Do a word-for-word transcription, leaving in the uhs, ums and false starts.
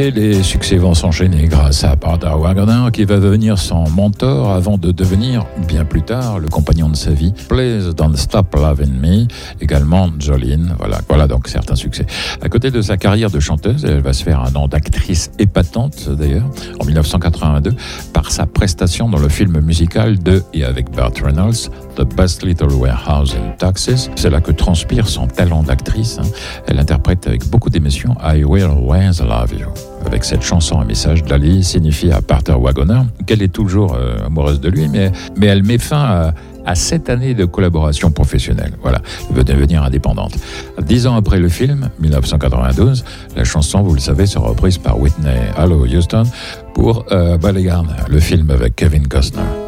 Et les succès vont s'enchaîner grâce à Porter Wagoner qui va devenir son mentor avant de devenir, bien plus tard, le compagnon de sa vie. Please Don't Stop Loving Me, également Jolene. Voilà, voilà donc certains succès. À côté de sa carrière de chanteuse, elle va se faire un nom d'actrice épatante d'ailleurs, en dix-neuf cent quatre-vingt-deux, par sa prestation dans le film musical de et avec Burt Reynolds, The Best Little Warehouse in Texas. C'est là que transpire son talent d'actrice. Hein. Elle interprète avec beaucoup d'émotion I Will Always Love You. Avec cette chanson, un message d'Ali signifie à Porter Wagoner qu'elle est toujours euh, amoureuse de lui, mais, mais elle met fin à, à sept années de collaboration professionnelle. Voilà, elle veut devenir indépendante. Dix ans après le film, dix-neuf cent quatre-vingt-douze, la chanson, vous le savez, sera reprise par Whitney Hello Houston pour euh, Ballygarn, le film avec Kevin Costner.